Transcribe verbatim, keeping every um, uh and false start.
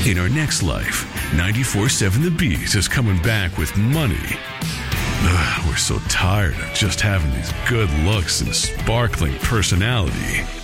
In our next life, ninety-four seven The Beat is coming back with money. Ugh, we're so tired of just having these good looks and sparkling personality.